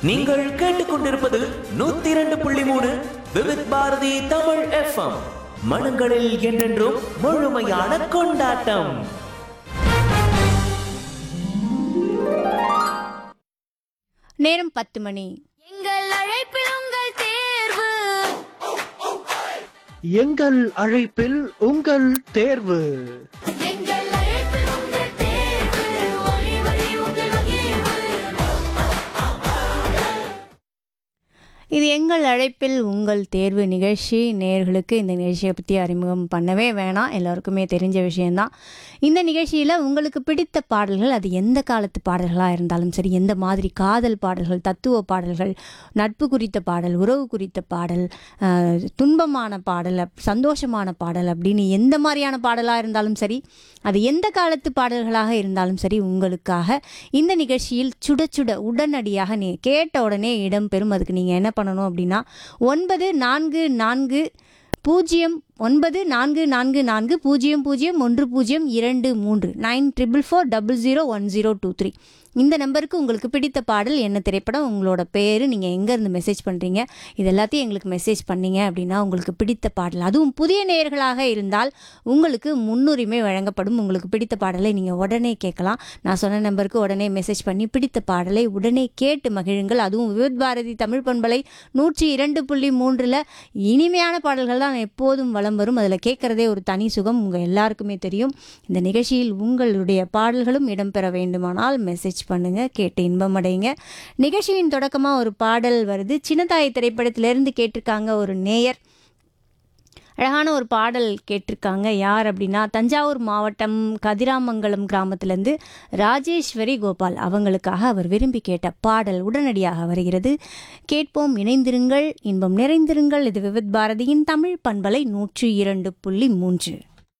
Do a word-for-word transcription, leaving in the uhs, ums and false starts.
நீங்கள் கேட்டுக்கொண்டிருப்பது நூத்தி இரண்டு புள்ளி மூணு விவித் பாரதி தமிழ் எஃப்எம். மனங்களில் என்றென்றும் முழுமையான கொண்டாட்டம். நேரம் பத்து மணி. எங்கள் அழைப்பில் உங்கள் தேர்வு. எங்கள் அழைப்பில் உங்கள் தேர்வு. எங்கள் அழைப்பில் உங்கள் தேர்வு. ஒளி ஒளி உங்கள் வகிர்வு. இது எங்கள் அழைப்பில் உங்கள் தேர்வு நிகழ்ச்சி. நேயர்களுக்கு இந்த நிகழ்ச்சியை பற்றி அறிமுகம் பண்ணவே வேணாம், எல்லாருக்குமே தெரிஞ்ச விஷயந்தான். இந்த நிகழ்ச்சியில் உங்களுக்கு பிடித்த பாடல்கள், அது எந்த காலத்து பாடல்களாக இருந்தாலும் சரி, எந்த மாதிரி காதல் பாடல்கள், தத்துவ பாடல்கள், நட்பு குறித்த பாடல், உறவு குறித்த பாடல், துன்பமான பாடல், சந்தோஷமான பாடல் அப்படின்னு எந்த மாதிரியான பாடலாக இருந்தாலும் சரி, அது எந்த காலத்து பாடல்களாக இருந்தாலும் சரி, உங்களுக்காக இந்த நிகழ்ச்சியில் சுட சுட உடனடியாக நீ கேட்ட உடனே இடம்பெறும். அதுக்கு நீங்கள் என்ன பண்ணணும் அப்படின்னா ஒன்பது நான்கு நான்கு பூஜ்ஜியம் ஒன்பது நான்கு நான்கு நான்கு பூஜ்ஜியம் பூஜ்ஜியம் ஒன்று பூஜ்ஜியம் இரண்டு மூன்று nine triple four double zero one zero two three இந்த நம்பருக்கு உங்களுக்கு பிடித்த பாடல், என்ன திரைப்படம், உங்களோட பேர், நீங்கள் எங்கேருந்து மெசேஜ் பண்ணுறீங்க, இது எல்லாத்தையும் எங்களுக்கு மெசேஜ் பண்ணீங்க அப்படின்னா உங்களுக்கு பிடித்த பாடல், அதுவும் புதிய நேயர்களாக இருந்தால் உங்களுக்கு முன்னுரிமை வழங்கப்படும். உங்களுக்கு பிடித்த பாடலை நீங்கள் உடனே கேட்கலாம். நான் சொன்ன நம்பருக்கு உடனே மெசேஜ் பண்ணி பிடித்த பாடலை உடனே கேட்டு மகிழுங்கள். அதுவும் விவித் பாரதி தமிழ் பண்பலை நூற்றி இரண்டு புள்ளி மூன்றில் இனிமையான பாடல்கள் தான் எப்போதும் வளம் வரும். அதில் கேட்குறதே ஒரு தனி சுகம், உங்கள் எல்லாருக்குமே தெரியும். இந்த நிகழ்ச்சியில் உங்களுடைய பாடல்களும் இடம்பெற வேண்டுமானால் மெசேஜ் பண்ணுங்க, கேட்டு இன்பம் அடைங்க. நிகழ்ச்சியின் தொடக்கமாக ஒரு பாடல் வருது. சின்னத்தாய் திரைப்படத்திலிருந்து கேட்டிருக்காங்க ஒரு நேயர். அழகான ஒரு பாடல் கேட்டிருக்காங்க. யார் அப்படின்னா தஞ்சாவூர் மாவட்டம் கதிராமங்கலம் கிராமத்திலேருந்து ராஜேஸ்வரி கோபால். அவங்களுக்காக அவர் விரும்பி கேட்ட பாடல் உடனடியாக வருகிறது. கேட்போம், இணைந்திருங்கள், இன்பம் நிறைந்திருங்கள். இது விவித் பாரதியின் தமிழ் பண்பலை நூற்றி இரண்டு புள்ளி மூன்று.